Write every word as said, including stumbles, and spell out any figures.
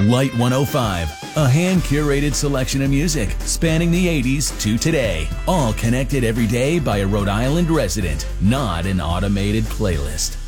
Light one oh five, a hand-curated selection of music spanning the eighties to today, all connected every day by a Rhode Island resident, not an automated playlist.